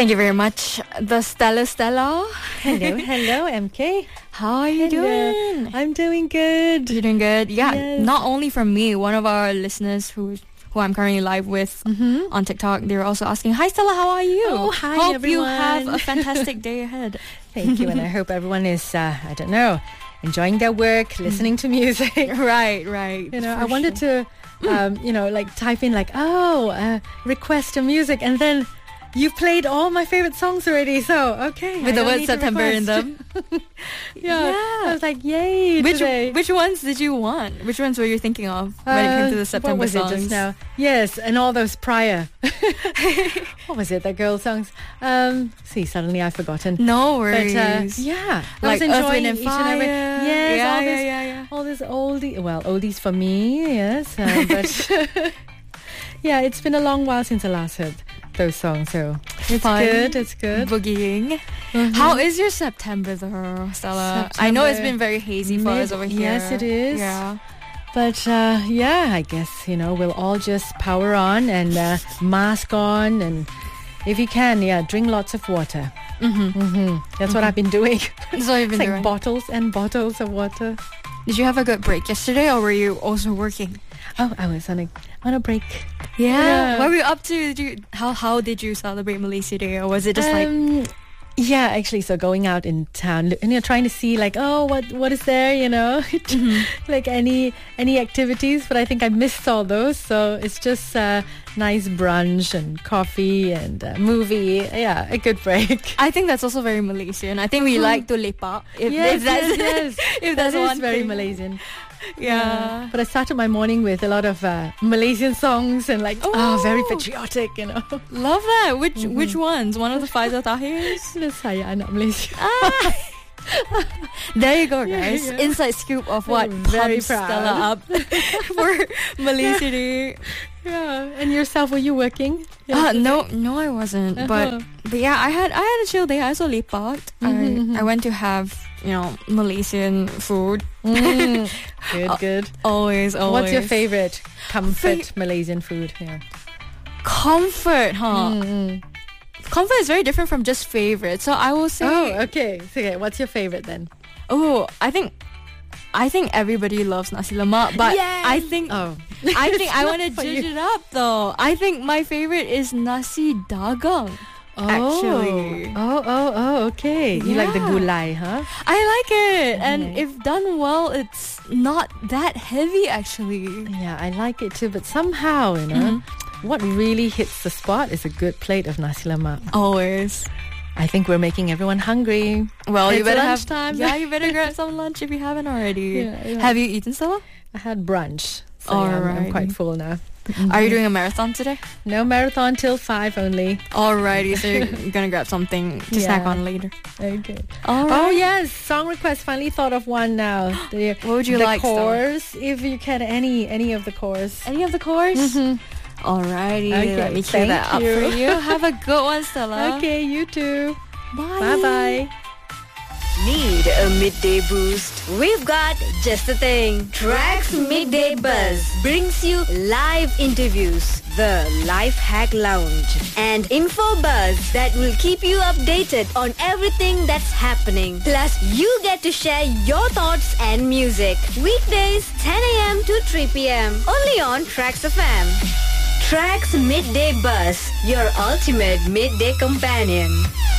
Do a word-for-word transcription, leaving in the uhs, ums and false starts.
Thank you very much. The Stella Stella. Hello, hello, M K. How are you Hello. doing? I'm doing good. You're doing good? Yeah, Yes. not only from me, one of our listeners who who I'm currently live with Mm-hmm. on TikTok, they were also asking, hi Stella, how are you? Oh, hi, Hope everyone. you have a fantastic day ahead. Thank you, and I hope everyone is, uh, I don't know, enjoying their work, listening to music. Right, right. You know, for I wanted sure. to, um, you know, like type in like, oh, uh, request a music, and then you played all my favorite songs already. So okay, With I the don't word need to September in request. them. yeah. Yeah. I was like, yay! Which today. which ones did you want? Which ones were you thinking of when it came to the Uh, September what was songs? it just now? Yes, and all those prior. What was it? The girl songs. Um, see, suddenly I've forgotten. No But uh, worries. yeah, I Like was Earth, enjoying Wind and each and every. Fire. Yes, Yeah, all yeah, this, yeah, yeah. all this oldie. Well, oldies for me, yes, uh, but yeah, it's been a long while since I last heard those songs, so it's Fun. good. It's good. Boogieing. Mhm. How is your September though, Stella? I know it's September. been very hazy for Mid- us over here. yes, it is. Yeah. But uh, yeah, I guess, you know, we'll all just power on and uh, mask on, and if you can, yeah, drink lots of water. Mm-hmm. Mm-hmm. That's what I've been doing. That's what you've been It's like doing. bottles and bottles of water. Did you have a good break yesterday, or were you also working? Oh, I was on a on a break. Yeah. Yeah. What were you up to? Did you how how did you celebrate Malaysia Day, or was it just like? Um, yeah, actually, so going out in town and you're trying to see like, oh, what what is there, you know, like any any activities. But I think I missed all those, so it's just uh, nice brunch and coffee and uh, movie. Yeah, a good break. I think that's also very Malaysian. I think we Mhm. like to lepak. If, yes, if that's yes, yes. if That that's is one very thing. Malaysian. Yeah. But I started my morning with a lot of uh, Malaysian songs and like, oh, Oh. very patriotic, you know. Love that. Which Mhm. which ones? One of the Faizal Tahirs? That's saya anak Malaysia. Ah. There you go, Yeah, guys. yeah. Inside scoop of what I'm very pumps proud. Stella up for Malaysia Day. Yeah. And yourself, were you working? Uh, no, no, I wasn't. Uh-huh. But but yeah, I had I had a chill day. I also leaped. Mhm, mhm. I I went to have you know Malaysian food. Mm. Good, Uh, good. Always, always. What's your favorite comfort Fa- Malaysian food? Yeah. comfort? Huh? Mm-mm. Comfort is very different from just favorite. So I will say. Oh, okay. So, okay. What's your favorite then? Oh, I think. I think everybody loves nasi lemak, but Yes. I think Oh, I think I It's want to not for judge you. it up though. I think my favorite is nasi dagang. Oh. Actually. Oh, oh, oh, okay. You like the Yeah. gulai, huh? I like it, and Mhm. if done well, it's not that heavy actually. Yeah, I like it too, but somehow, you know, what really hits the spot is a good plate of nasi lemak. Always. I think we're making everyone hungry. Well, you It's better lunchtime. have. Yeah, you better grab some lunch if you haven't already. Yeah, yeah. Have you eaten, Stella? I had brunch, so yeah, I'm, I'm quite Alrighty. full now. Are you doing a marathon today? No marathon till five only. Alrighty, so you're gonna grab something to snack Yeah. on later. Okay. Alright. Oh yes, song request. Finally thought of one now. The, What would you the like, Stella? chorus, if you can, any any of the chorus. Any of the chorus? Mhm. Alrighty, Okay, let me cue thank that up you. for you. Have a good one, Stella. Okay, you too. Bye. Bye bye. Need a midday boost? We've got just the thing. Tracks Midday Buzz brings you live interviews, the Life Hack Lounge, and info buzz that will keep you updated on everything that's happening. Plus, you get to share your thoughts and music. Weekdays, ten a.m. to three p.m. Only on Tracks F M. Tracks Midday Buzz, your ultimate midday companion.